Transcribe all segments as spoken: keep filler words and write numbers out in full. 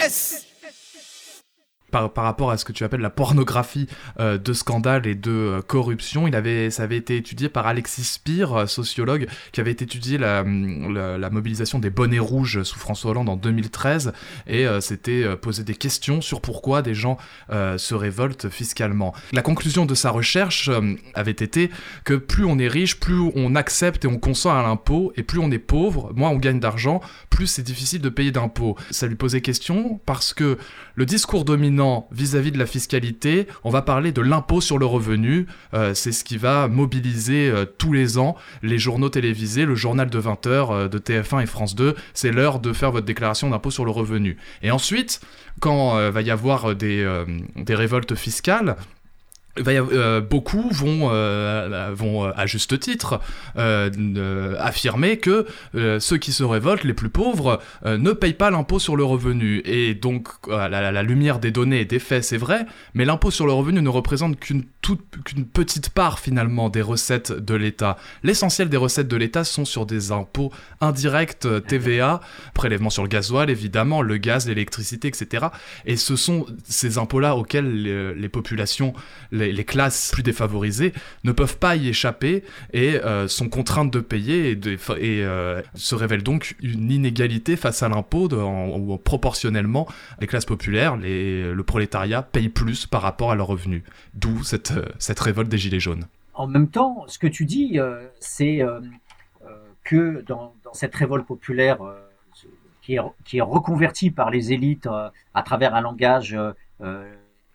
fesses. Par, par rapport à ce que tu appelles la pornographie euh, de scandale et de euh, corruption, il avait, ça avait été étudié par Alexis Spire, sociologue, qui avait étudié la, la, la mobilisation des bonnets rouges sous François Hollande en deux mille treize, et euh, s'était euh, posé des questions sur pourquoi des gens euh, se révoltent fiscalement. La conclusion de sa recherche euh, avait été que plus on est riche, plus on accepte et on consent à l'impôt, et plus on est pauvre, moins on gagne d'argent, plus c'est difficile de payer d'impôts. Ça lui posait question parce que le discours dominant vis-à-vis de la fiscalité, on va parler de l'impôt sur le revenu, euh, c'est ce qui va mobiliser euh, tous les ans les journaux télévisés, le journal de vingt heures euh, de T F un et France deux, c'est l'heure de faire votre déclaration d'impôt sur le revenu. Et ensuite, quand euh, va y avoir des, euh, des révoltes fiscales, Va y avoir, euh, beaucoup vont, euh, vont euh, à juste titre euh, euh, affirmer que euh, ceux qui se révoltent, les plus pauvres, euh, ne payent pas l'impôt sur le revenu. Et donc, à la, la lumière des données et des faits, c'est vrai, mais l'impôt sur le revenu ne représente qu'une, toute, qu'une petite part, finalement, des recettes de l'État. L'essentiel des recettes de l'État sont sur des impôts indirects, T V A, prélèvement sur le gasoil, évidemment, le gaz, l'électricité, et cetera. Et ce sont ces impôts-là auxquels les, les populations, les les classes plus défavorisées ne peuvent pas y échapper et euh, sont contraintes de payer et, de, et euh, se révèle donc une inégalité face à l'impôt de, en, où proportionnellement les classes populaires, les, le prolétariat paye plus par rapport à leurs revenus. D'où cette, cette révolte des Gilets jaunes. En même temps, ce que tu dis, euh, c'est euh, euh, que dans, dans cette révolte populaire euh, qui, est, qui est reconvertie par les élites euh, à travers un langage euh,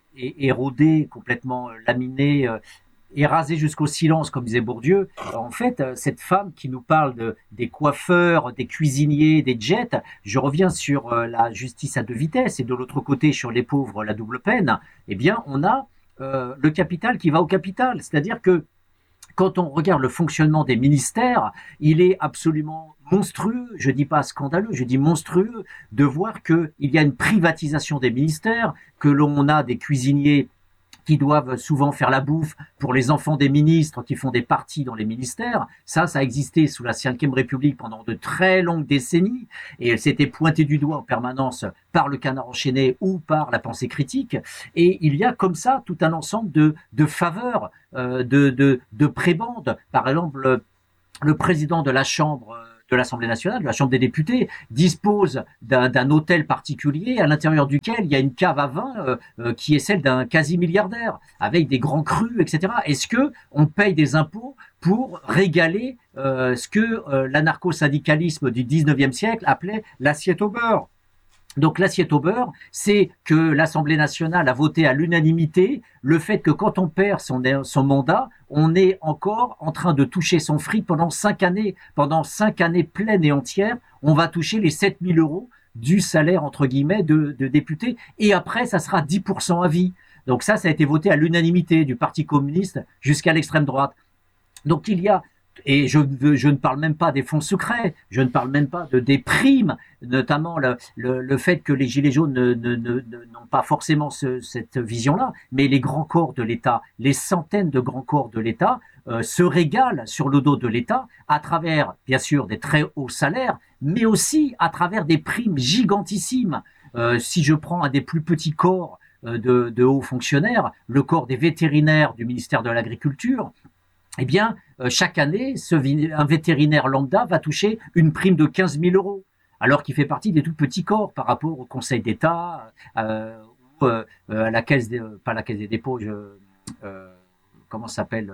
érodé, complètement laminé, euh, érasé jusqu'au silence, comme disait Bourdieu. En fait, euh, cette femme qui nous parle de, des coiffeurs, des cuisiniers, des jets, je reviens sur euh, la justice à deux vitesses et de l'autre côté sur les pauvres, la double peine, eh bien, on a euh, le capital qui va au capital. C'est-à-dire que quand on regarde le fonctionnement des ministères, il est absolument monstrueux, je dis pas scandaleux, je dis monstrueux, de voir qu'il y a une privatisation des ministères, que l'on a des cuisiniers qui doivent souvent faire la bouffe pour les enfants des ministres qui font des parties dans les ministères. Ça, ça a existé sous la cinquième République pendant de très longues décennies et elle s'était pointée du doigt en permanence par le Canard enchaîné ou par la Pensée critique. Et il y a comme ça tout un ensemble de, de faveurs, euh, de, de, de prébendes. Par exemple, le, le président de la Chambre de l'Assemblée nationale, de la Chambre des députés, dispose d'un, d'un hôtel particulier à l'intérieur duquel il y a une cave à vin euh, euh, qui est celle d'un quasi-milliardaire, avec des grands crus, et cetera. Est-ce que on paye des impôts pour régaler euh, ce que euh, l'anarcho-syndicalisme du dix-neuvième siècle appelait l'assiette au beurre? Donc l'assiette au beurre, c'est que l'Assemblée nationale a voté à l'unanimité le fait que quand on perd son, son mandat, on est encore en train de toucher son fric pendant cinq années. Pendant cinq années pleines et entières, on va toucher les sept mille euros du salaire, entre guillemets, de, de député. Et après, ça sera dix pour cent à vie. Donc ça, ça a été voté à l'unanimité du Parti communiste jusqu'à l'extrême droite. Donc il y a... Et je, je ne parle même pas des fonds secrets, je ne parle même pas de des primes, notamment le, le, le fait que les Gilets jaunes ne, ne, ne, n'ont pas forcément ce, cette vision-là, mais les grands corps de l'État, les centaines de grands corps de l'État euh, se régalent sur le dos de l'État à travers, bien sûr, des très hauts salaires, mais aussi à travers des primes gigantissimes. Euh, si je prends un des plus petits corps euh, de, de hauts fonctionnaires, le corps des vétérinaires du ministère de l'Agriculture, eh bien, euh, chaque année, ce, un vétérinaire lambda va toucher une prime de quinze mille euros, alors qu'il fait partie des tout petits corps par rapport au Conseil d'État, euh, ou euh, à la caisse, des, pas la caisse des dépôts, je, euh, comment ça s'appelle,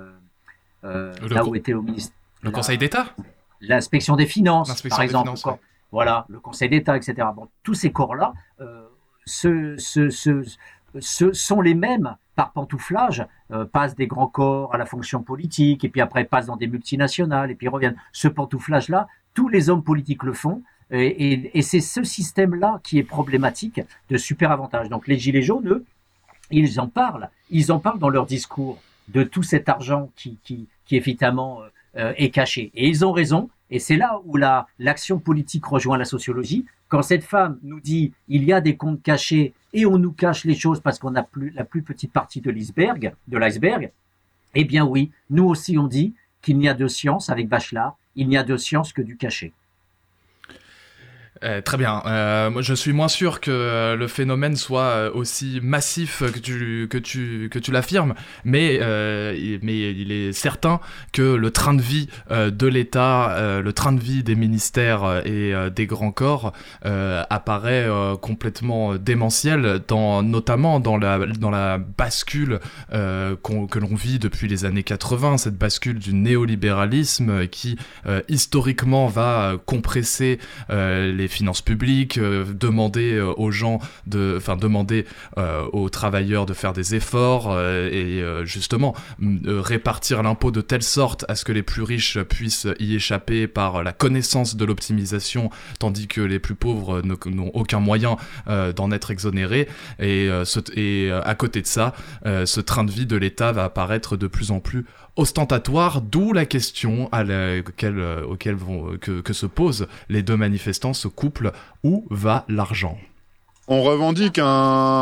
euh, là où était au ministère. Le Conseil d'État, l'inspection des finances, l'inspection par des exemple. Finances, corps, ouais. Voilà, le Conseil d'État, et cetera. Bon, tous ces corps-là, euh, ce, ce, ce, ce sont les mêmes par pantouflage, euh, passent des grands corps à la fonction politique, et puis après passent dans des multinationales, et puis reviennent. Ce pantouflage-là, tous les hommes politiques le font, et, et, et c'est ce système-là qui est problématique de super avantage. Donc les Gilets jaunes, eux, ils en parlent, ils en parlent dans leur discours de tout cet argent qui, qui, qui évidemment euh, est caché. Et ils ont raison, et c'est là où la, l'action politique rejoint la sociologie. Quand cette femme nous dit il y a des comptes cachés et on nous cache les choses parce qu'on a plus, la plus petite partie de l'iceberg, de l'iceberg, eh bien oui, nous aussi on dit qu'il n'y a de science avec Bachelard, il n'y a de science que du cachet. Euh, très bien. Euh, moi, je suis moins sûr que euh, le phénomène soit euh, aussi massif que tu que tu que tu l'affirmes, mais euh, il, mais il est certain que le train de vie euh, de l'État, euh, le train de vie des ministères euh, et euh, des grands corps euh, apparaît euh, complètement démentiel, dans notamment dans la dans la bascule euh, qu'on, que l'on vit depuis les années quatre-vingts, cette bascule du néolibéralisme qui euh, historiquement va compresser euh, les finances publiques, euh, demander euh, aux gens de, enfin demander euh, aux travailleurs de faire des efforts euh, et euh, justement euh, répartir l'impôt de telle sorte à ce que les plus riches puissent y échapper par la connaissance de l'optimisation, tandis que les plus pauvres ne, n'ont aucun moyen euh, d'en être exonérés. Et, euh, ce, et euh, à côté de ça, euh, ce train de vie de l'État va apparaître de plus en plus ostentatoire, d'où la question à laquelle, euh, auquel vont, que, que se posent les deux manifestants, ce couple: où va l'argent ? On revendique un,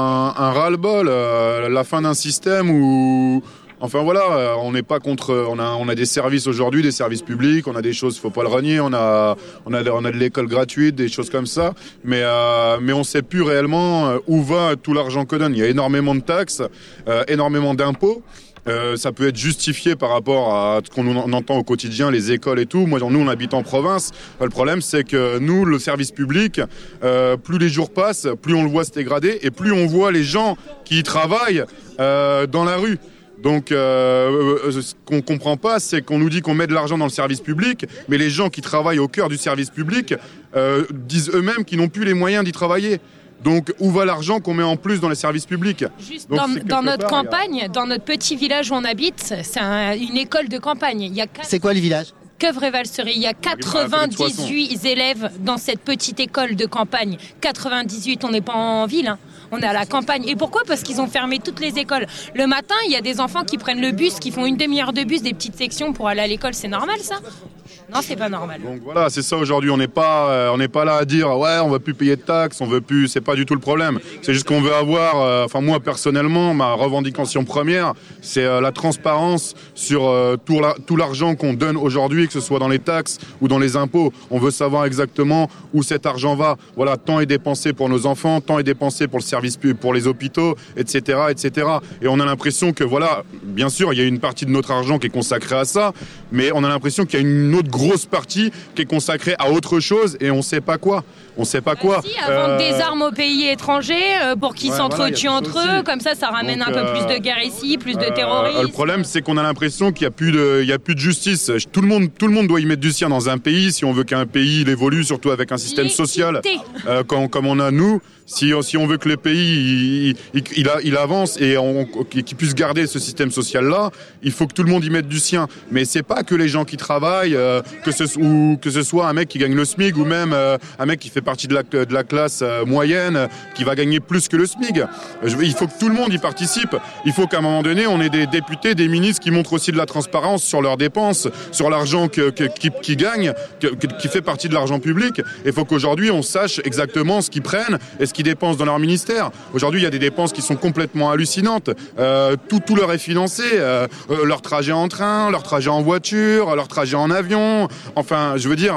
un ras-le-bol, euh, la fin d'un système où... Enfin voilà, on n'est pas contre. On a, on a des services aujourd'hui, des services publics, on a des choses, faut pas le renier. On a, on a, on a de l'école gratuite, des choses comme ça. Mais, euh, mais on sait plus réellement où va tout l'argent que donne. Il y a énormément de taxes, euh, énormément d'impôts. Euh, ça peut être justifié par rapport à ce qu'on entend au quotidien, les écoles et tout. Moi, nous, on habite en province. Le problème, c'est que nous, le service public, euh, plus les jours passent, plus on le voit se dégrader et plus on voit les gens qui y travaillent euh, dans la rue. Donc, euh, ce qu'on comprend pas, c'est qu'on nous dit qu'on met de l'argent dans le service public, mais les gens qui travaillent au cœur du service public euh, disent eux-mêmes qu'ils n'ont plus les moyens d'y travailler. Donc, où va l'argent qu'on met en plus dans les services publics ? Juste Donc, dans, dans notre part, campagne, a... dans notre petit village où on habite, c'est un, une école de campagne. Il y a quatre... C'est quoi le village ? Queuvre-et-Valsery. Il y a quatre-vingt-dix-huit élèves dans cette petite école de campagne. quatre-vingt-dix-huit, on n'est pas en ville, hein. On est à la campagne. Et pourquoi ? Parce qu'ils ont fermé toutes les écoles. Le matin, il y a des enfants qui prennent le bus, qui font une demi-heure de bus, des petites sections pour aller à l'école. C'est normal, ça ? Non, c'est pas normal. Donc voilà, c'est ça aujourd'hui. On n'est pas, euh, on n'est pas là à dire ouais, on veut plus payer de taxes, on veut plus. C'est pas du tout le problème. C'est juste qu'on veut avoir. Euh, enfin moi personnellement, ma revendication première, c'est euh, la transparence sur euh, tout, la, tout l'argent qu'on donne aujourd'hui, que ce soit dans les taxes ou dans les impôts. On veut savoir exactement où cet argent va. Voilà, tant est dépensé pour nos enfants, tant est dépensé pour le service public, pour les hôpitaux, et cetera, et cetera. Et on a l'impression que voilà, bien sûr, il y a une partie de notre argent qui est consacrée à ça, mais on a l'impression qu'il y a une autre grosse partie qui est consacrée à autre chose et on sait pas quoi. On sait pas quoi. Ah si, à vendre euh... des armes aux pays étrangers euh, pour qu'ils ouais, s'entretuent voilà, entre eux, comme ça, ça ramène Donc, un peu euh... plus de guerre ici, plus de terrorisme. Euh, le problème, c'est qu'on a l'impression qu'il y a plus de, il y a plus de justice. Tout le monde, tout le monde doit y mettre du sien dans un pays si on veut qu'un pays il évolue, surtout avec un système L'équité. social euh, comme, comme on a nous. Si, si on veut que le pays il, il, il, il avance et on, qu'il puisse garder ce système social-là, il faut que tout le monde y mette du sien. Mais c'est pas que les gens qui travaillent, euh, que ce, ou que ce soit un mec qui gagne le SMIC ou même euh, un mec qui fait partie de la, de la classe euh, moyenne euh, qui va gagner plus que le SMIC. Je, il faut que tout le monde y participe. Il faut qu'à un moment donné, on ait des députés, des ministres qui montrent aussi de la transparence sur leurs dépenses, sur l'argent que, que, qui, qui gagne, que, qui fait partie de l'argent public. Il faut qu'aujourd'hui, on sache exactement ce qu'ils prennent et ce qu'ils dépensent dans leur ministère. Aujourd'hui, il y a des dépenses qui sont complètement hallucinantes. Euh, tout, tout leur est financé. Euh, euh, leur trajet en train, leur trajet en voiture, leur trajet en avion. Enfin, je veux dire,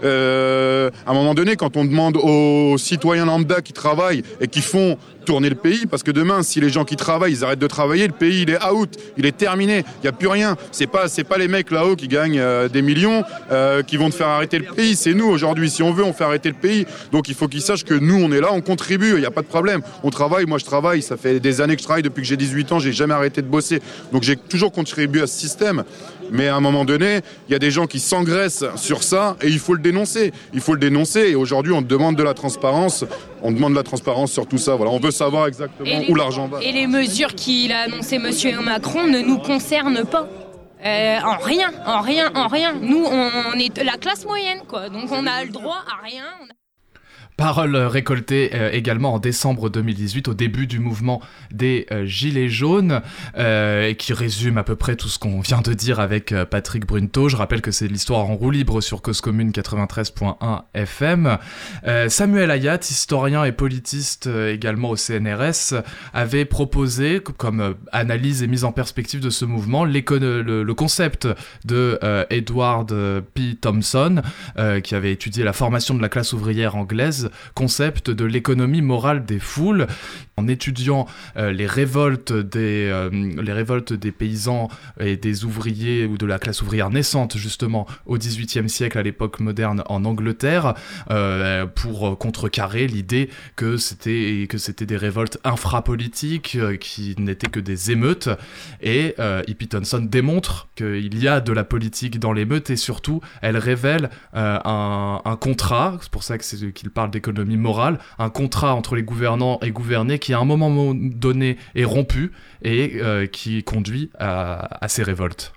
euh, à un moment donné, quand on demande aux citoyens lambda qui travaillent et qui font tourner le pays, parce que demain, si les gens qui travaillent, ils arrêtent de travailler, le pays, il est out, il est terminé, il n'y a plus rien. C'est pas, c'est pas les mecs là-haut qui gagnent euh, des millions euh, qui vont te faire arrêter le pays, c'est nous aujourd'hui. Si on veut, on fait arrêter le pays. Donc il faut qu'ils sachent que nous, on est là, on contribue, il n'y a pas de problème. On travaille, moi je travaille, ça fait des années que je travaille, depuis que j'ai dix-huit ans, j'ai jamais arrêté de bosser. Donc j'ai toujours contribué à ce système. Mais à un moment donné, il y a des gens qui s'engraissent sur ça et il faut le dénoncer. Il faut le dénoncer et aujourd'hui, on demande de la transparence. On demande de la transparence sur tout ça. Voilà, on veut savoir exactement les, où l'argent va. Et les mesures qu'il a annoncées M. Macron ne nous concernent pas. Euh, en rien, en rien, en rien. Nous, on, on est la classe moyenne, quoi. Donc on a le droit à rien. On a... Paroles récoltées euh, également en décembre deux mille dix-huit, au début du mouvement des euh, Gilets jaunes, euh, et qui résume à peu près tout ce qu'on vient de dire avec euh, Patrick Brunto. Je rappelle que c'est l'histoire en roue libre sur Cause Commune quatre-vingt-treize point un F M. Euh, Samuel Ayat, historien et politiste euh, également au C N R S, avait proposé comme euh, analyse et mise en perspective de ce mouvement le, le concept de euh, Edward P. Thompson, euh, qui avait étudié la formation de la classe ouvrière anglaise, concept de l'économie morale des foules. En étudiant euh, les révoltes des euh, les révoltes des paysans et des ouvriers ou de la classe ouvrière naissante justement au dix-huitième siècle, à l'époque moderne en Angleterre, euh, pour contrecarrer l'idée que c'était que c'était des révoltes infrapolitiques, euh, qui n'étaient que des émeutes. Et euh, E P. Thompson démontre qu'il y a de la politique dans l'émeute, et surtout elle révèle euh, un, un contrat, c'est pour ça que c'est, qu'il parle d'économie morale, un contrat entre les gouvernants et gouvernés qui à un moment donné est rompu et euh, qui conduit à, à ces révoltes.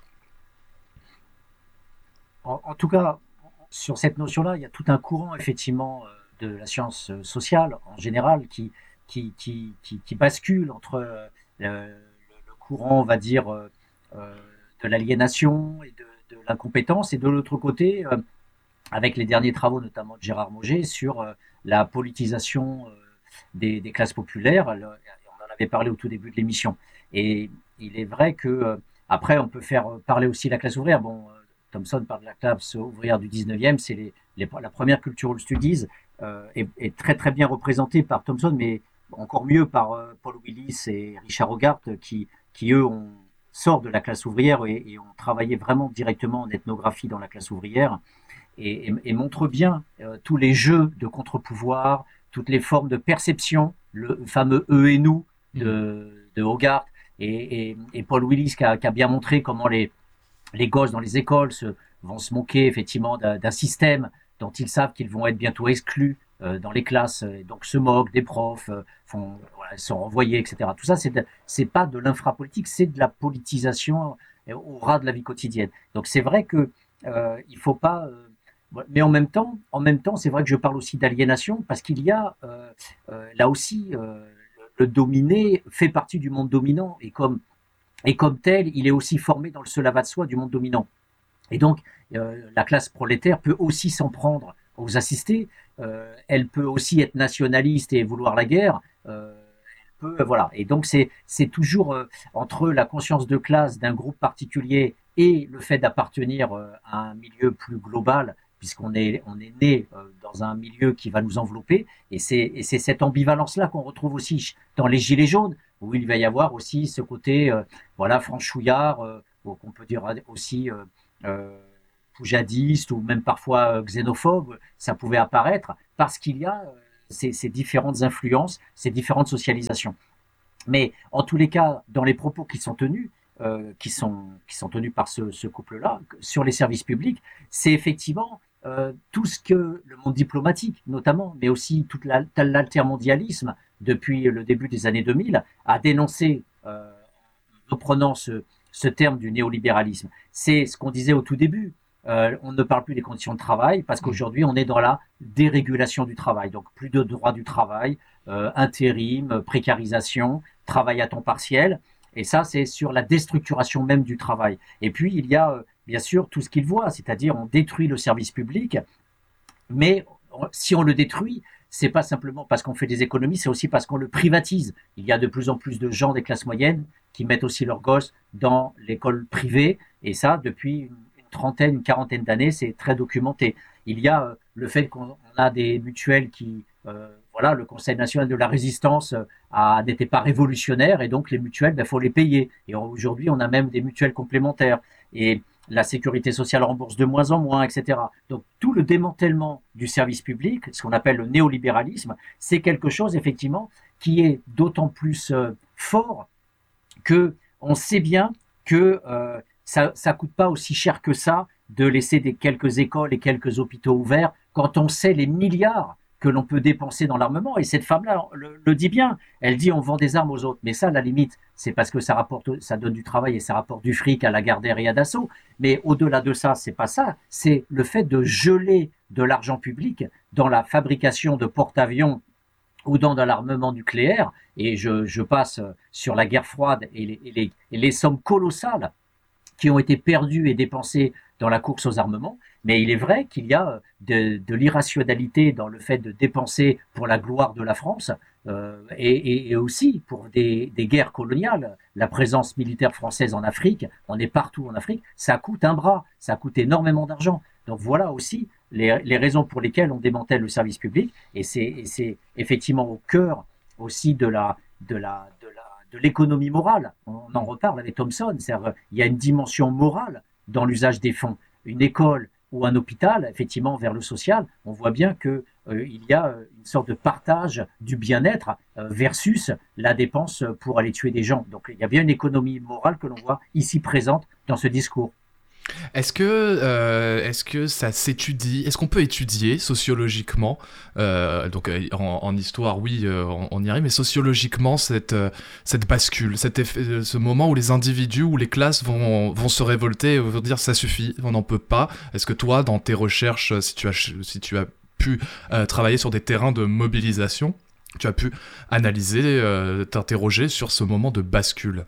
En, en tout cas, sur cette notion-là, il y a tout un courant effectivement de la science sociale en général qui, qui, qui, qui, qui bascule entre euh, le, le courant, on va dire, euh, de l'aliénation et de, de l'incompétence, et de l'autre côté, euh, avec les derniers travaux notamment de Gérard Mauger sur euh, la politisation euh, des, des classes populaires. On en avait parlé au tout début de l'émission. Et il est vrai que euh, après on peut faire parler aussi de la classe ouvrière. Bon, euh, Thompson parle de la classe ouvrière du dix-neuvième, c'est les, les, la première Cultural Studies, euh, est, est très très bien représentée par Thompson, mais encore mieux par euh, Paul Willis et Richard Hogarth, qui, qui eux ont, sortent de la classe ouvrière et, et ont travaillé vraiment directement en ethnographie dans la classe ouvrière, et, et, et montrent bien euh, tous les jeux de contre-pouvoir, toutes les formes de perception, le fameux eux et nous de, de Hogarth, et, et, et Paul Willis qui a, qui a bien montré comment les, les gosses dans les écoles se, vont se moquer effectivement d'un, d'un système dont ils savent qu'ils vont être bientôt exclus euh, dans les classes, et donc se moquent des profs, euh, font, voilà, sont renvoyés, et cetera. Tout ça, c'est, de, c'est pas de l'infrapolitique, c'est de la politisation au ras de la vie quotidienne. Donc c'est vrai que euh, il faut pas... Euh, mais en même temps, en même temps, c'est vrai que je parle aussi d'aliénation, parce qu'il y a euh, euh, là aussi euh, le dominé fait partie du monde dominant, et comme et comme tel, il est aussi formé dans le cela va de soi du monde dominant. Et donc, euh, la classe prolétaire peut aussi s'en prendre aux assistés. Euh, elle peut aussi être nationaliste et vouloir la guerre. Euh, elle peut, voilà. Et donc, c'est c'est toujours euh, entre la conscience de classe d'un groupe particulier et le fait d'appartenir euh, à un milieu plus global, puisqu'on est, on est né euh, dans un milieu qui va nous envelopper. Et c'est, et c'est cette ambivalence-là qu'on retrouve aussi dans les Gilets jaunes, où il va y avoir aussi ce côté, euh, voilà, franchouillard, euh, qu'on peut dire aussi euh, euh, poujadiste, ou même parfois euh, xénophobe. Ça pouvait apparaître parce qu'il y a euh, ces, ces différentes influences, ces différentes socialisations. Mais en tous les cas, dans les propos qui sont tenus, euh, qui sont qui sont tenus par ce, ce couple-là sur les services publics, c'est effectivement euh, tout ce que le monde diplomatique, notamment, mais aussi tout la, l'altermondialisme depuis le début des années deux mille, a dénoncé, euh, reprenant ce, ce terme du néolibéralisme. C'est ce qu'on disait au tout début. Euh, on ne parle plus des conditions de travail, parce qu'aujourd'hui, on est dans la dérégulation du travail. Donc, plus de droit du travail, euh, intérim, précarisation, travail à temps partiel. Et ça, c'est sur la déstructuration même du travail. Et puis, il y a, euh, bien sûr, tout ce qu'il voit, c'est-à-dire on détruit le service public, mais si on le détruit, c'est pas simplement parce qu'on fait des économies, c'est aussi parce qu'on le privatise. Il y a de plus en plus de gens des classes moyennes qui mettent aussi leurs gosses dans l'école privée, et ça, depuis une, une trentaine, une quarantaine d'années, c'est très documenté. Il y a euh, le fait qu'on a des mutuelles qui... Euh, Voilà, le Conseil national de la résistance a, n'était pas révolutionnaire, et donc les mutuelles, ben, faut les payer. Et aujourd'hui, on a même des mutuelles complémentaires. Et la sécurité sociale rembourse de moins en moins, et cetera. Donc tout le démantèlement du service public, ce qu'on appelle le néolibéralisme, c'est quelque chose effectivement qui est d'autant plus euh, fort que on sait bien que euh, ça, ça coûte pas aussi cher que ça de laisser des quelques écoles et quelques hôpitaux ouverts, quand on sait les milliards que l'on peut dépenser dans l'armement. Et cette femme-là le, le dit bien. Elle dit on vend des armes aux autres. Mais ça, à la limite, c'est parce que ça rapporte, ça donne du travail et ça rapporte du fric à Lagardère et à Dassault. Mais au-delà de ça, c'est pas ça. C'est le fait de geler de l'argent public dans la fabrication de porte-avions ou dans de l'armement nucléaire, et je, je passe sur la guerre froide et les, et, les, et les sommes colossales qui ont été perdues et dépensées dans la course aux armements. Mais il est vrai qu'il y a de, de l'irrationalité dans le fait de dépenser pour la gloire de la France, euh, et, et aussi pour des, des guerres coloniales. La présence militaire française en Afrique, on est partout en Afrique, ça coûte un bras, ça coûte énormément d'argent. Donc voilà aussi les, les raisons pour lesquelles on démantèle le service public, et c'est, et c'est effectivement au cœur aussi de la, de la, de la, de l'économie morale. On en reparle avec Thomson, c'est-à-dire il y a une dimension morale dans l'usage des fonds. Une école ou un hôpital, effectivement, vers le social, on voit bien que euh, il y a une sorte de partage du bien-être euh, versus la dépense pour aller tuer des gens. Donc il y a bien une économie morale que l'on voit ici présente dans ce discours. Est-ce que, euh, est-ce que ça s'étudie, est-ce qu'on peut étudier sociologiquement, euh, donc en, en histoire, oui, euh, on, on y arrive, mais sociologiquement, cette, euh, cette bascule, cet effet, ce moment où les individus ou les classes vont, vont se révolter, vont dire ça suffit, on n'en peut pas. Est-ce que toi, dans tes recherches, si tu as, si tu as pu euh, travailler sur des terrains de mobilisation, tu as pu analyser, euh, t'interroger sur ce moment de bascule?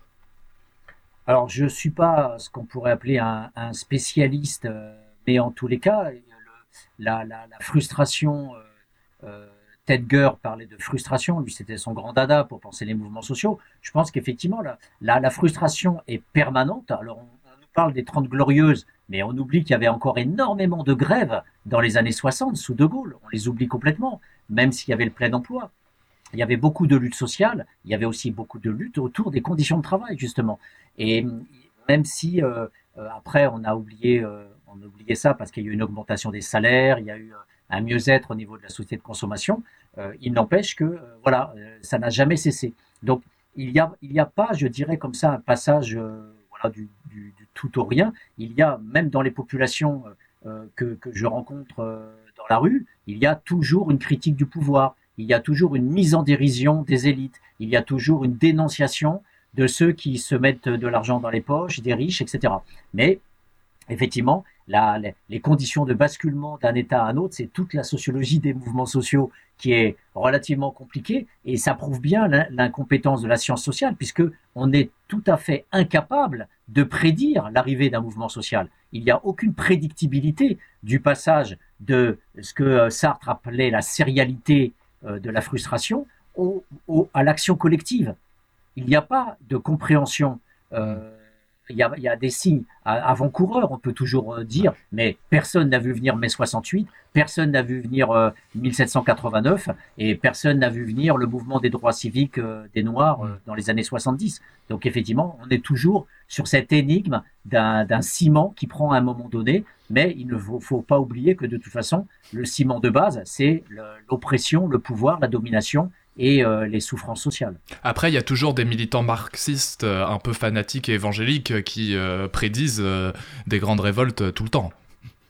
Alors, je ne suis pas ce qu'on pourrait appeler un, un spécialiste, euh, mais en tous les cas, le, la, la, la frustration, euh, euh, Ted Gurr parlait de frustration, lui c'était son grand dada pour penser les mouvements sociaux. Je pense qu'effectivement, la, la, la frustration est permanente. Alors, on, on nous parle des Trente Glorieuses, mais on oublie qu'il y avait encore énormément de grèves dans les années soixante sous De Gaulle. On les oublie complètement, même s'il y avait le plein emploi. Il y avait beaucoup de luttes sociales, il y avait aussi beaucoup de luttes autour des conditions de travail, justement. Et même si, euh, après, on a oublié, euh, on a oublié ça parce qu'il y a eu une augmentation des salaires, il y a eu un mieux-être au niveau de la société de consommation, euh, il n'empêche que, euh, voilà, ça n'a jamais cessé. Donc, il y a, il y a pas, je dirais comme ça, un passage, euh, voilà, du, du, du tout au rien. Il y a, même dans les populations euh, que, que je rencontre euh, dans la rue, il y a toujours une critique du pouvoir. Il y a toujours une mise en dérision des élites. Il y a toujours une dénonciation de ceux qui se mettent de l'argent dans les poches, des riches, et cetera. Mais effectivement, la, les conditions de basculement d'un État à un autre, c'est toute la sociologie des mouvements sociaux qui est relativement compliquée, et ça prouve bien l'incompétence de la science sociale, puisque on est tout à fait incapable de prédire l'arrivée d'un mouvement social. Il n'y a aucune prédictibilité du passage de ce que Sartre appelait la sérialité de la frustration au, au, à l'action collective. Il n'y a pas de compréhension. Euh, il, y a, il y a des signes avant-coureurs, on peut toujours dire, mais personne n'a vu venir mai soixante-huit, personne n'a vu venir euh, mille sept cent quatre-vingt-neuf, et personne n'a vu venir le mouvement des droits civiques euh, des Noirs euh, dans les années soixante-dix. Donc effectivement, on est toujours sur cette énigme d'un, d'un ciment qui prend à un moment donné, mais il ne faut, faut pas oublier que de toute façon, le ciment de base, c'est le, l'oppression, le pouvoir, la domination et euh, les souffrances sociales. Après, il y a toujours des militants marxistes euh, un peu fanatiques et évangéliques qui euh, prédisent euh, des grandes révoltes euh, tout le temps.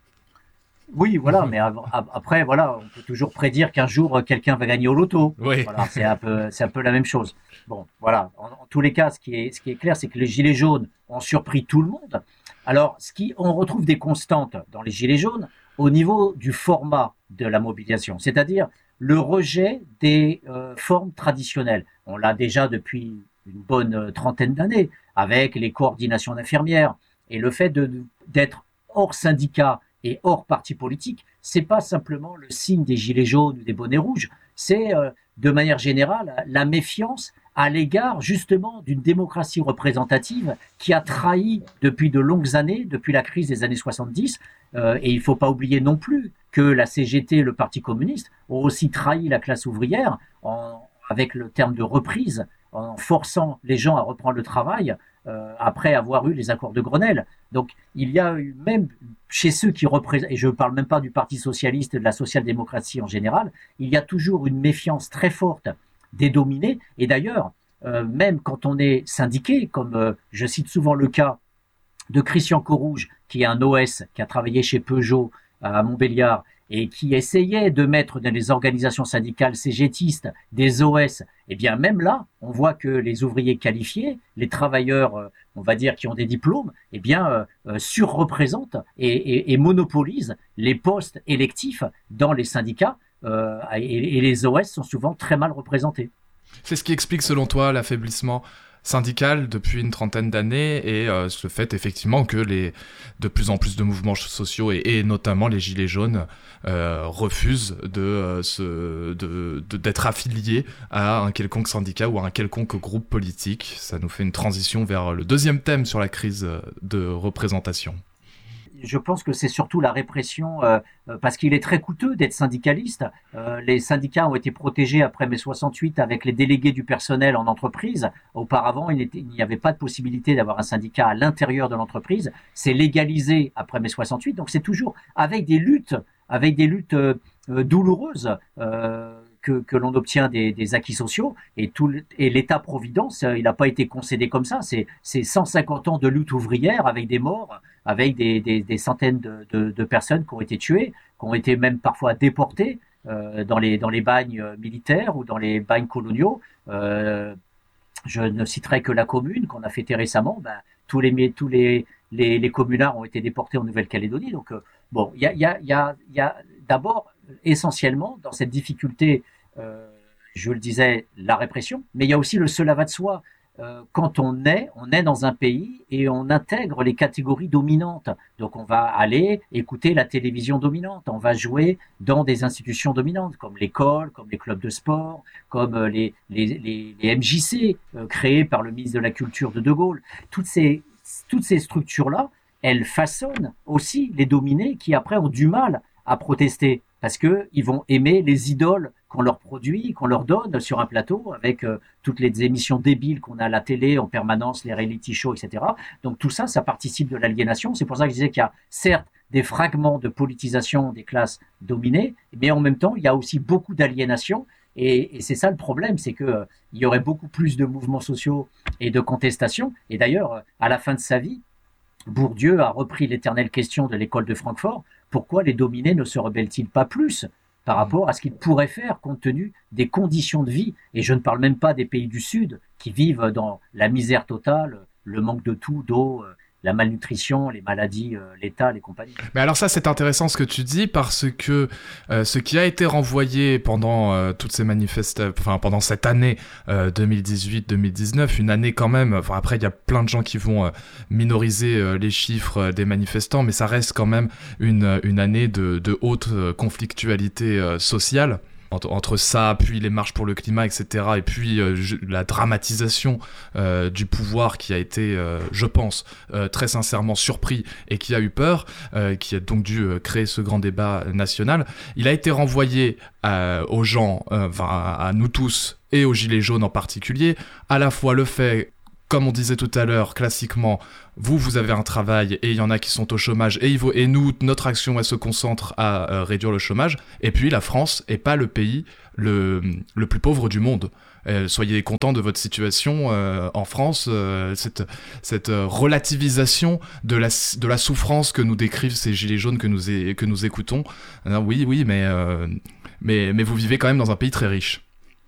Oui, voilà, mais av- après, voilà, on peut toujours prédire qu'un jour, quelqu'un va gagner au loto. Oui. Voilà, c'est un peu, c'est un peu la même chose. Bon, voilà. En, en tous les cas, ce qui est, ce qui est clair, c'est que les gilets jaunes ont surpris tout le monde. Alors, ce qui, on retrouve des constantes dans les gilets jaunes au niveau du format de la mobilisation, c'est-à-dire le rejet des euh, formes traditionnelles. On l'a déjà depuis une bonne trentaine d'années avec les coordinations d'infirmières, et le fait de, de, d'être hors syndicat et hors parti politique, c'est pas simplement le signe des gilets jaunes ou des bonnets rouges, c'est euh, de manière générale la méfiance à l'égard justement d'une démocratie représentative qui a trahi depuis de longues années, depuis la crise des années soixante-dix, euh, et il faut pas oublier non plus que la C G T et le Parti communiste ont aussi trahi la classe ouvrière en, avec le terme de reprise, en forçant les gens à reprendre le travail euh, après avoir eu les accords de Grenelle. Donc il y a eu, même chez ceux qui représentent, et je ne parle même pas du Parti socialiste et de la social-démocratie en général, il y a toujours une méfiance très forte des dominés. Et d'ailleurs, euh, même quand on est syndiqué, comme euh, je cite souvent le cas de Christian Corouge, qui est un O S, qui a travaillé chez Peugeot à Montbéliard, et qui essayaient de mettre dans les organisations syndicales cégétistes des O S, eh bien même là, on voit que les ouvriers qualifiés, les travailleurs, on va dire, qui ont des diplômes, eh bien euh, surreprésentent et, et, et monopolisent les postes électifs dans les syndicats, euh, et, et les O S sont souvent très mal représentés. C'est ce qui explique, selon toi, l'affaiblissement syndical depuis une trentaine d'années et euh, ce fait effectivement que les de plus en plus de mouvements sociaux et, et notamment les gilets jaunes euh, refusent de, euh, se, de, de d'être affiliés à un quelconque syndicat ou à un quelconque groupe politique. Ça nous fait une transition vers le deuxième thème sur la crise de représentation. Je pense que c'est surtout la répression, euh, parce qu'il est très coûteux d'être syndicaliste. Euh, les syndicats ont été protégés après mai soixante-huit avec les délégués du personnel en entreprise. Auparavant, il, était, il n'y avait pas de possibilité d'avoir un syndicat à l'intérieur de l'entreprise. C'est légalisé après mai soixante-huit, donc c'est toujours avec des luttes, avec des luttes euh, douloureuses. Euh, Que, que l'on obtient des, des acquis sociaux et tout et l'État-providence, il n'a pas été concédé comme ça. C'est, c'est cent cinquante ans de lutte ouvrière avec des morts, avec des, des, des centaines de, de, de personnes qui ont été tuées, qui ont été même parfois déportées euh, dans les dans les bagnes militaires ou dans les bagnes coloniaux. Euh, je ne citerai que la Commune qu'on a fêtée récemment. Ben, tous les tous les les, les communards ont été déportés en Nouvelle-Calédonie. Donc euh, bon, il y a il y a il y a il y a d'abord essentiellement dans cette difficulté, euh, je le disais, la répression, mais il y a aussi le cela va de soi. Euh, quand on est, on est dans un pays et on intègre les catégories dominantes. Donc on va aller écouter la télévision dominante, on va jouer dans des institutions dominantes comme l'école, comme les clubs de sport, comme les, les, les, les M J C euh, créés par le ministre de la Culture de De Gaulle. Toutes ces, toutes ces structures-là, elles façonnent aussi les dominés qui après ont du mal à protester parce que ils vont aimer les idoles qu'on leur produit, qu'on leur donne sur un plateau avec euh, toutes les émissions débiles qu'on a à la télé en permanence, les reality shows, et cetera. Donc tout ça, ça participe de l'aliénation. C'est pour ça que je disais qu'il y a certes des fragments de politisation des classes dominées, mais en même temps, il y a aussi beaucoup d'aliénation. Et, et c'est ça le problème, c'est que euh, il y aurait beaucoup plus de mouvements sociaux et de contestations. Et d'ailleurs, euh, à la fin de sa vie, Bourdieu a repris l'éternelle question de l'école de Francfort. Pourquoi les dominés ne se rebellent-ils pas plus par rapport à ce qu'ils pourraient faire compte tenu des conditions de vie? Et je ne parle même pas des pays du Sud qui vivent dans la misère totale, le manque de tout, d'eau, la malnutrition, les maladies euh, létales et compagnie. Mais alors ça, c'est intéressant ce que tu dis parce que euh, ce qui a été renvoyé pendant euh, toutes ces manifestations, enfin pendant cette année euh, deux mille dix-huit deux mille dix-neuf, une année quand même, enfin après il y a plein de gens qui vont euh, minoriser euh, les chiffres euh, des manifestants, mais ça reste quand même une, une année de, de haute euh, conflictualité euh, sociale. Entre ça, puis les marches pour le climat, et cetera, et puis euh, je, la dramatisation euh, du pouvoir qui a été, euh, je pense, euh, très sincèrement surpris et qui a eu peur, euh, qui a donc dû euh, créer ce grand débat national. Il a été renvoyé euh, aux gens, euh, enfin à, à nous tous et aux Gilets jaunes en particulier, à la fois le fait, comme on disait tout à l'heure, classiquement, vous, vous avez un travail et il y en a qui sont au chômage et, il faut, et nous, notre action, elle se concentre à euh, réduire le chômage. Et puis, la France n'est pas le pays le, le plus pauvre du monde. Euh, soyez contents de votre situation euh, en France, euh, cette, cette euh, relativisation de la, de la souffrance que nous décrivent ces gilets jaunes que nous, é, que nous écoutons. Euh, oui, oui, mais, euh, mais, mais vous vivez quand même dans un pays très riche.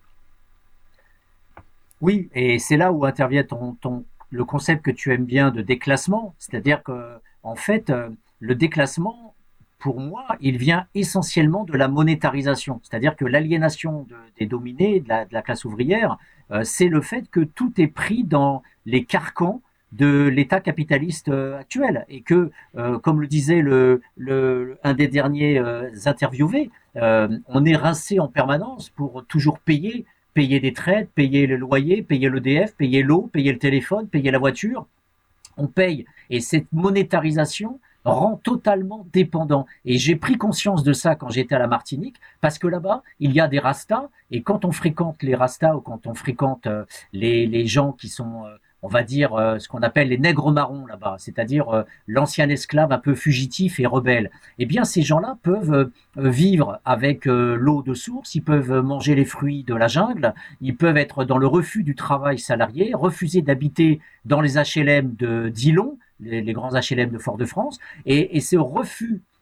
Oui, et c'est là où intervient ton, ton, le concept que tu aimes bien de déclassement, c'est-à-dire que en fait, euh, le déclassement, pour moi, il vient essentiellement de la monétarisation, c'est-à-dire que l'aliénation de, des dominés, de la, de la classe ouvrière, euh, c'est le fait que tout est pris dans les carcans de l'État capitaliste euh, actuel, et que, euh, comme le disait le, le, un des derniers euh, interviewés, euh, on est rincé en permanence pour toujours payer payer des traites, payer le loyer, payer l'E D F, payer l'eau, payer le téléphone, payer la voiture. On paye. Et cette monétarisation rend totalement dépendant. Et j'ai pris conscience de ça quand j'étais à la Martinique, parce que là-bas, il y a des rastas, et quand on fréquente les rastas ou quand on fréquente euh, les, les gens qui sont, euh, on va dire, euh, ce qu'on appelle les nègres marrons là-bas, c'est-à-dire euh, l'ancien esclave un peu fugitif et rebelle, eh bien ces gens-là peuvent euh, vivre avec euh, l'eau de source, ils peuvent manger les fruits de la jungle, ils peuvent être dans le refus du travail salarié, refuser d'habiter dans les H L M de Dillon, les, les grands H L M de Fort-de-France, et, et ce refus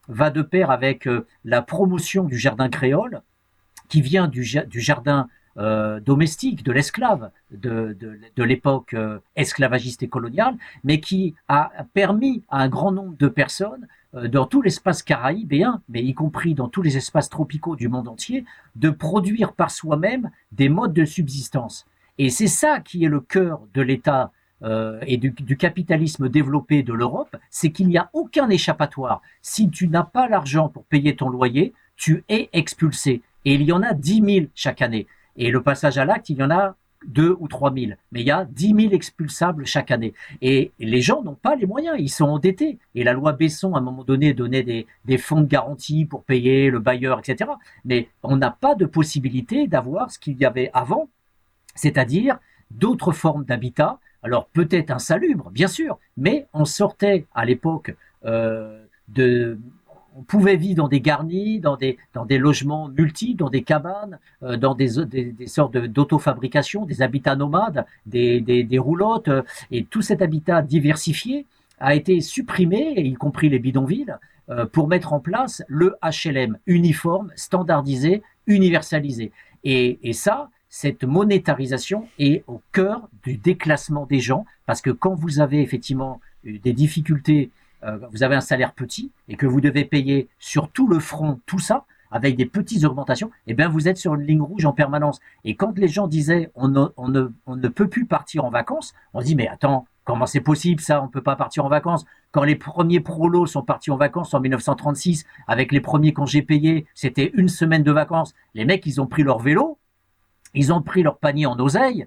va de pair avec euh, la promotion du jardin créole, qui vient du, du jardin euh, domestique, de l'esclave, de, de, de l'époque euh, esclavagiste et coloniale, mais qui a permis à un grand nombre de personnes, euh, dans tout l'espace caribéen, mais y compris dans tous les espaces tropicaux du monde entier, de produire par soi-même des modes de subsistance. Et c'est ça qui est le cœur de l'État euh, et du, du capitalisme développé de l'Europe, c'est qu'il n'y a aucun échappatoire. Si tu n'as pas l'argent pour payer ton loyer, tu es expulsé. Et il y en a dix mille chaque année. Et le passage à l'acte, il y en a deux ou trois mille. Mais il y a dix mille expulsables chaque année. Et les gens n'ont pas les moyens, ils sont endettés. Et la loi Besson, à un moment donné, donnait des, des fonds de garantie pour payer le bailleur, et cetera. Mais on n'a pas de possibilité d'avoir ce qu'il y avait avant, c'est-à-dire d'autres formes d'habitat. Alors peut-être insalubre, bien sûr, mais on sortait à l'époque euh, de... On pouvait vivre dans des garnis, dans des, dans des logements multiples, dans des cabanes, euh, dans des, des, des sortes de, d'autofabrication, des habitats nomades, des, des, des roulottes. Euh, et tout cet habitat diversifié a été supprimé, y compris les bidonvilles, euh, pour mettre en place le H L M, uniforme, standardisé, universalisé. Et, et ça, cette monétarisation est au cœur du déclassement des gens, parce que quand vous avez effectivement des difficultés, euh, vous avez un salaire petit et que vous devez payer sur tout le front tout ça, avec des petites augmentations, eh bien vous êtes sur une ligne rouge en permanence. Et quand les gens disaient on ne, on ne, on ne peut plus partir en vacances, on dit mais attends, comment c'est possible ça, on ne peut pas partir en vacances? Quand les premiers prolos sont partis en vacances en mille neuf cent trente-six, avec les premiers congés payés, c'était une semaine de vacances. Les mecs, ils ont pris leur vélo, ils ont pris leur panier en oseille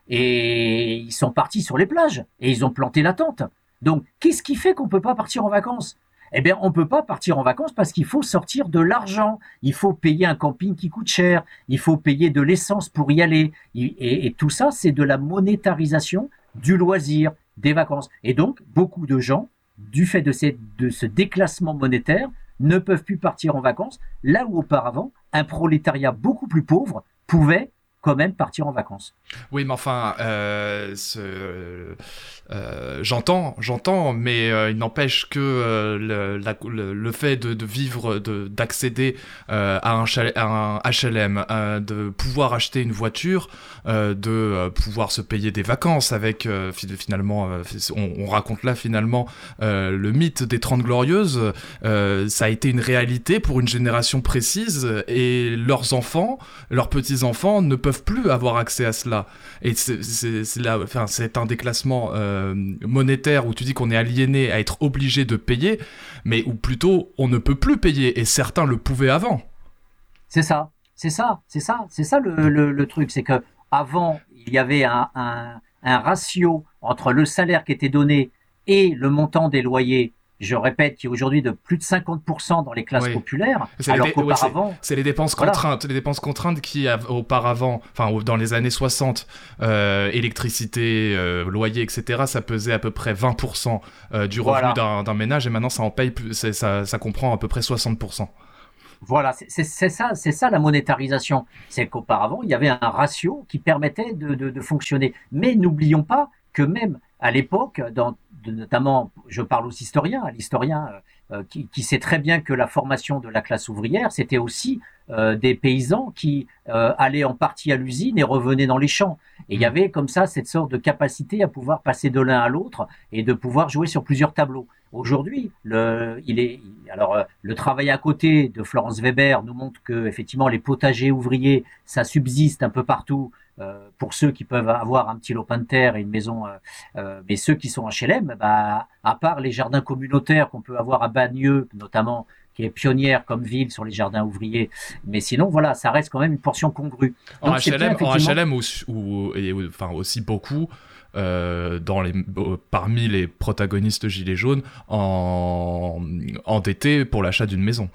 et ils sont partis sur les plages et ils ont planté la tente. Donc, qu'est-ce qui fait qu'on peut pas partir en vacances? Eh bien, on peut pas partir en vacances parce qu'il faut sortir de l'argent. Il faut payer un camping qui coûte cher. Il faut payer de l'essence pour y aller. Et, et tout ça, c'est de la monétarisation du loisir, des vacances. Et donc, beaucoup de gens, du fait de, ces, de ce déclassement monétaire, ne peuvent plus partir en vacances, là où auparavant, un prolétariat beaucoup plus pauvre pouvait quand même partir en vacances. Oui, mais enfin, euh, ce, euh, j'entends, j'entends, mais euh, il n'empêche que euh, le, la, le, le fait de, de vivre, de, d'accéder euh, à, un chalet, à un H L M, euh, de pouvoir acheter une voiture, euh, de euh, pouvoir se payer des vacances avec, euh, finalement, euh, on, on raconte là finalement euh, le mythe des Trente Glorieuses, euh, ça a été une réalité pour une génération précise et leurs enfants, leurs petits-enfants ne peuvent plus avoir accès à cela. Et c'est, c'est, c'est, là, enfin, c'est un déclassement euh, monétaire où tu dis qu'on est aliéné à être obligé de payer, mais où plutôt on ne peut plus payer, et certains le pouvaient avant. C'est ça, c'est ça, c'est ça, c'est ça le, le, le truc, c'est que avant il y avait un, un, un ratio entre le salaire qui était donné et le montant des loyers. Je répète, qui est aujourd'hui de plus de cinquante pour cent dans les classes oui. populaires, c'est alors dé- qu'auparavant... Oui, c'est, c'est les dépenses voilà. contraintes, les dépenses contraintes qui, auparavant, enfin, dans les années soixante, euh, électricité, euh, loyer, et cetera, ça pesait à peu près vingt pour cent euh, du revenu voilà. d'un, d'un ménage, et maintenant, ça en paye, c'est, ça, ça comprend à peu près soixante pour cent. Voilà, c'est, c'est, c'est ça, c'est ça la monétarisation. C'est qu'auparavant, il y avait un ratio qui permettait de, de, de fonctionner. Mais n'oublions pas que même à l'époque, dans notamment, je parle aux historiens, à l'historien euh, qui, qui sait très bien que la formation de la classe ouvrière, c'était aussi euh, des paysans qui euh, allaient en partie à l'usine et revenaient dans les champs. Et il y avait comme ça cette sorte de capacité à pouvoir passer de l'un à l'autre et de pouvoir jouer sur plusieurs tableaux. Aujourd'hui, le, il est, alors, le travail à côté de Florence Weber nous montre que effectivement les potagers ouvriers, ça subsiste un peu partout. Euh, pour ceux qui peuvent avoir un petit lopin de terre et une maison, euh, euh, mais ceux qui sont H L M, bah, à part les jardins communautaires qu'on peut avoir à Bagneux, notamment, qui est pionnière comme ville sur les jardins ouvriers, mais sinon, voilà, ça reste quand même une portion congrue. En Donc, H L M, effectivement... en H L M ou, ou, et, enfin, aussi beaucoup, euh, dans les, euh, parmi les protagonistes Gilets jaunes, en, endettés pour l'achat d'une maison.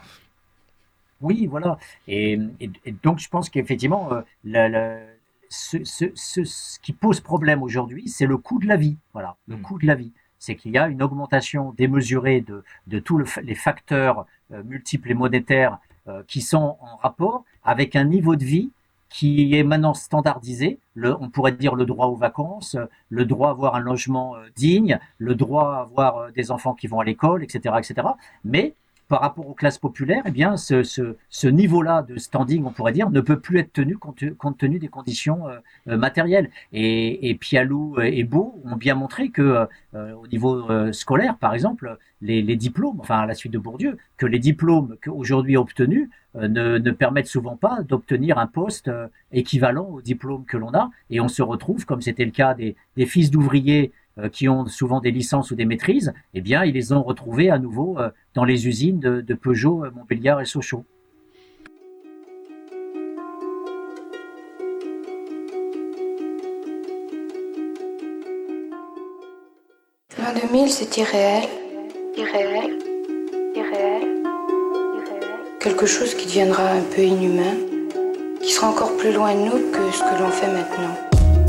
Oui, voilà. Et, et, et donc, je pense qu'effectivement, euh, la, la Ce, ce, ce, ce qui pose problème aujourd'hui, c'est le coût de la vie. Voilà, le mmh. coût de la vie. C'est qu'il y a une augmentation démesurée de, de tous le, les facteurs euh, multiples et monétaires euh, qui sont en rapport avec un niveau de vie qui est maintenant standardisé. Le, on pourrait dire le droit aux vacances, le droit à avoir un logement euh, digne, le droit à avoir euh, des enfants qui vont à l'école, et cetera, et cetera. Mais par rapport aux classes populaires, eh bien, ce, ce, ce niveau-là de standing, on pourrait dire, ne peut plus être tenu compte, compte tenu des conditions euh, matérielles. Et, et Pialou et Beau ont bien montré que, euh, au niveau euh, scolaire, par exemple, les, les diplômes, enfin à la suite de Bourdieu, que les diplômes qu'aujourd'hui obtenus euh, ne, ne permettent souvent pas d'obtenir un poste euh, équivalent au diplôme que l'on a. Et on se retrouve, comme c'était le cas des, des fils d'ouvriers qui ont souvent des licences ou des maîtrises, eh bien, ils les ont retrouvés à nouveau dans les usines de, de Peugeot, Montbéliard et Sochaux. L'an deux mille, c'est irréel, irréel, irréel, irréel. Quelque chose qui deviendra un peu inhumain, qui sera encore plus loin de nous que ce que l'on fait maintenant.